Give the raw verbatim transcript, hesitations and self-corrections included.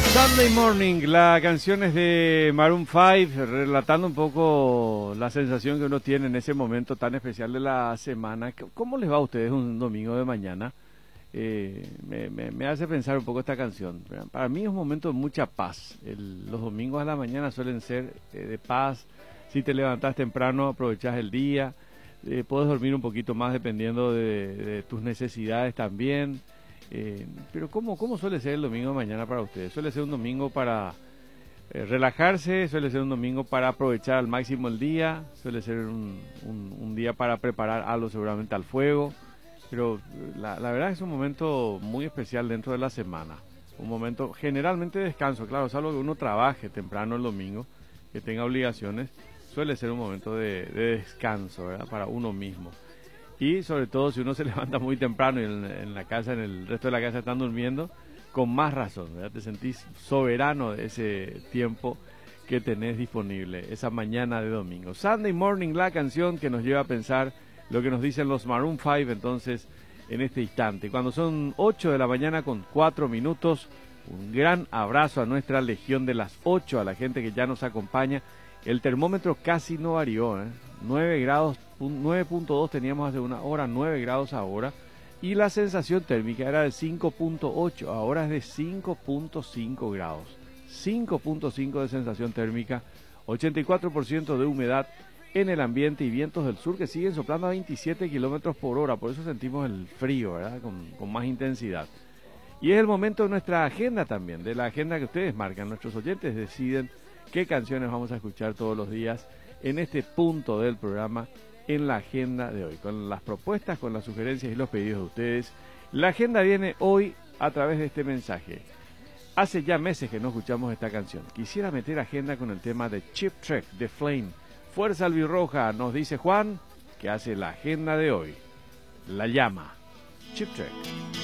Sunday Morning, la canción es de Maroon cinco, relatando un poco la sensación que uno tiene en ese momento tan especial de la semana. ¿Cómo les va a ustedes un domingo de mañana? Eh, me, me, me hace pensar un poco esta canción. Para mí es un momento de mucha paz. El, los domingos a la mañana suelen ser eh, de paz. Si te levantas temprano, aprovechas el día. Eh, puedes dormir un poquito más dependiendo de, de tus necesidades también. Eh, pero ¿cómo, ¿cómo suele ser el domingo de mañana para ustedes? ¿Suele ser un domingo para eh, relajarse? ¿Suele ser un domingo para aprovechar al máximo el día? ¿Suele ser un, un, un día para preparar algo seguramente al fuego? Pero la, la verdad es un momento muy especial dentro de la semana. Un momento generalmente de descanso, claro, salvo que uno trabaje temprano el domingo, que tenga obligaciones, suele ser un momento de, de descanso, ¿verdad? Para uno mismo. Y sobre todo si uno se levanta muy temprano y en, en la casa, en el resto de la casa están durmiendo, con más razón, ¿verdad? Te sentís soberano de ese tiempo que tenés disponible, esa mañana de domingo. Sunday Morning, la canción que nos lleva a pensar lo que nos dicen los Maroon cinco entonces en este instante. Cuando son ocho de la mañana con cuatro minutos, un gran abrazo a nuestra legión de las ocho, a la gente que ya nos acompaña. El termómetro casi no varió, ¿eh? nueve grados, nueve punto dos teníamos hace una hora, nueve grados ahora, y la sensación térmica era de cinco punto ocho, ahora es de cinco punto cinco grados, cinco punto cinco de sensación térmica, ochenta y cuatro por ciento de humedad en el ambiente y vientos del sur que siguen soplando a veintisiete kilómetros por hora, por eso sentimos el frío, ¿verdad? Con, con más intensidad. Y es el momento de nuestra agenda también, de la agenda que ustedes marcan, nuestros oyentes deciden qué canciones vamos a escuchar todos los días en este punto del programa, en la agenda de hoy, con las propuestas, con las sugerencias y los pedidos de ustedes. La agenda viene hoy a través de este mensaje. Hace ya meses que no escuchamos esta canción. Quisiera meter agenda con el tema de Cheap Trick, de Flame. Fuerza albirroja, nos dice Juan, que hace la agenda de hoy. La llama. Cheap Trick.